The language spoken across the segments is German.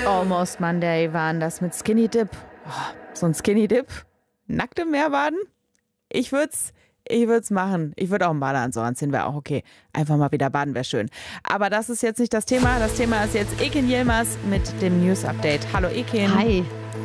Almost Monday waren das mit Skinny Dip. Oh, so ein Skinny Dip? Nackt im Meer baden? Ich würd's machen. Ich würde auch einen Badeanzug anziehen, wäre auch okay. Einfach mal wieder baden wäre schön. Aber das ist jetzt nicht das Thema. Das Thema ist jetzt Ekin Yilmaz mit dem News Update. Hallo Ekin. Hi.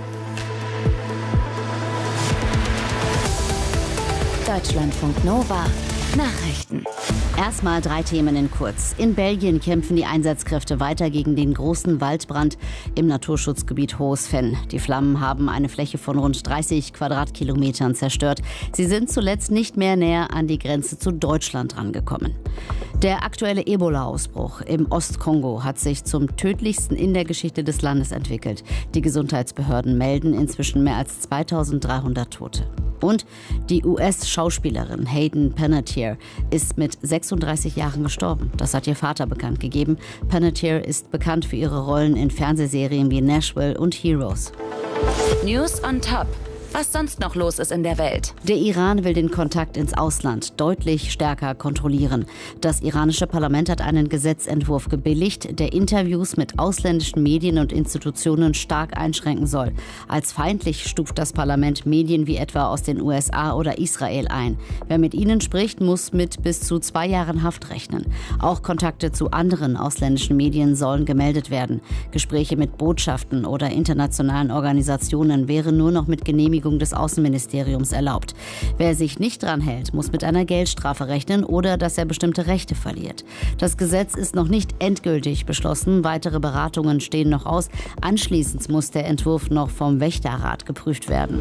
Deutschlandfunk Nova. Nachrichten. Erstmal 3 Themen in kurz. In Belgien kämpfen die Einsatzkräfte weiter gegen den großen Waldbrand im Naturschutzgebiet Hohes-Venn. Die Flammen haben eine Fläche von rund 30 Quadratkilometern zerstört. Sie sind zuletzt nicht mehr näher an die Grenze zu Deutschland rangekommen. Der aktuelle Ebola-Ausbruch im Ostkongo hat sich zum tödlichsten in der Geschichte des Landes entwickelt. Die Gesundheitsbehörden melden inzwischen mehr als 2300 Tote. Und die US-Schauspielerin Hayden Panettiere ist mit 36 Jahren gestorben. Das hat ihr Vater bekannt gegeben. Panettiere ist bekannt für ihre Rollen in Fernsehserien wie Nashville und Heroes. News on Top. Was sonst noch los ist in der Welt. Der Iran will den Kontakt ins Ausland deutlich stärker kontrollieren. Das iranische Parlament hat einen Gesetzentwurf gebilligt, der Interviews mit ausländischen Medien und Institutionen stark einschränken soll. Als feindlich stuft das Parlament Medien wie etwa aus den USA oder Israel ein. Wer mit ihnen spricht, muss mit bis zu 2 Jahren Haft rechnen. Auch Kontakte zu anderen ausländischen Medien sollen gemeldet werden. Gespräche mit Botschaften oder internationalen Organisationen wären nur noch mit Genehmigung des Außenministeriums erlaubt. Wer sich nicht dran hält, muss mit einer Geldstrafe rechnen oder dass er bestimmte Rechte verliert. Das Gesetz ist noch nicht endgültig beschlossen. Weitere Beratungen stehen noch aus. Anschließend muss der Entwurf noch vom Wächterrat geprüft werden.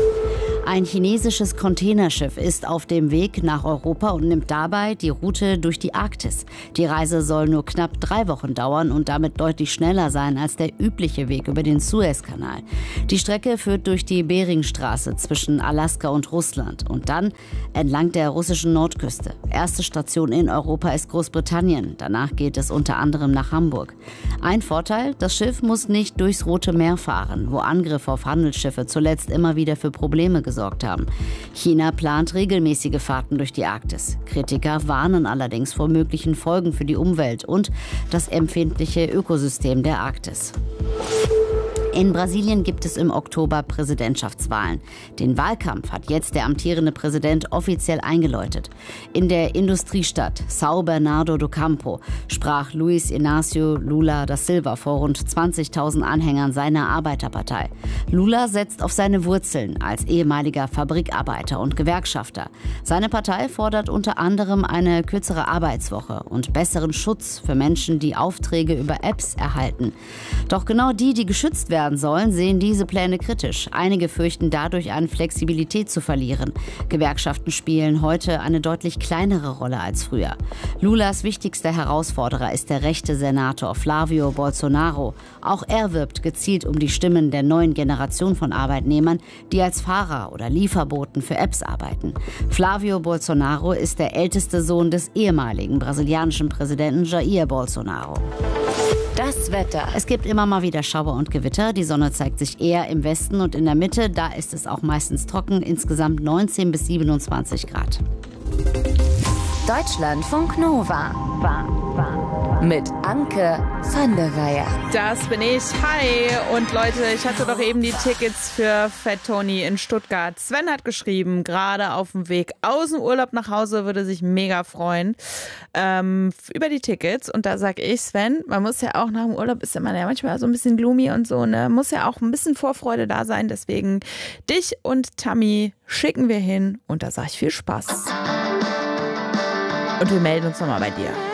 Ein chinesisches Containerschiff ist auf dem Weg nach Europa und nimmt dabei die Route durch die Arktis. Die Reise soll nur knapp 3 Wochen dauern und damit deutlich schneller sein als der übliche Weg über den Suezkanal. Die Strecke führt durch die Beringstraße zwischen Alaska und Russland und dann entlang der russischen Nordküste. Erste Station in Europa ist Großbritannien. Danach geht es unter anderem nach Hamburg. Ein Vorteil, das Schiff muss nicht durchs Rote Meer fahren, wo Angriffe auf Handelsschiffe zuletzt immer wieder für Probleme gesorgt haben. China plant regelmäßige Fahrten durch die Arktis. Kritiker warnen allerdings vor möglichen Folgen für die Umwelt und das empfindliche Ökosystem der Arktis. In Brasilien gibt es im Oktober Präsidentschaftswahlen. Den Wahlkampf hat jetzt der amtierende Präsident offiziell eingeläutet. In der Industriestadt São Bernardo do Campo sprach Luiz Inácio Lula da Silva vor rund 20.000 Anhängern seiner Arbeiterpartei. Lula setzt auf seine Wurzeln als ehemaliger Fabrikarbeiter und Gewerkschafter. Seine Partei fordert unter anderem eine kürzere Arbeitswoche und besseren Schutz für Menschen, die Aufträge über Apps erhalten. Doch genau die geschützt werden sollen, sehen diese Pläne kritisch. Einige fürchten dadurch an Flexibilität zu verlieren. Gewerkschaften spielen heute eine deutlich kleinere Rolle als früher. Lulas wichtigster Herausforderer ist der rechte Senator Flávio Bolsonaro. Auch er wirbt gezielt um die Stimmen der neuen Generation von Arbeitnehmern, die als Fahrer oder Lieferboten für Apps arbeiten. Flávio Bolsonaro ist der älteste Sohn des ehemaligen brasilianischen Präsidenten Jair Bolsonaro. Das Wetter. Es gibt immer mal wieder Schauer und Gewitter. Die Sonne zeigt sich eher im Westen und in der Mitte. Da ist es auch meistens trocken. Insgesamt 19 bis 27 Grad. Deutschlandfunk Nova. Mit Anke van der Weyer. Das bin ich. Hi. Und Leute, ich hatte doch eben die Tickets für Fat Tony in Stuttgart. Sven hat geschrieben, gerade auf dem Weg aus dem Urlaub nach Hause, würde sich mega freuen über die Tickets. Und da sag ich, Sven, man muss ja auch nach dem Urlaub, ist ja man ja manchmal so ein bisschen gloomy und so, ne? Muss ja auch ein bisschen Vorfreude da sein. Deswegen dich und Tammy schicken wir hin. Und da sag ich viel Spaß. Und wir melden uns nochmal bei dir.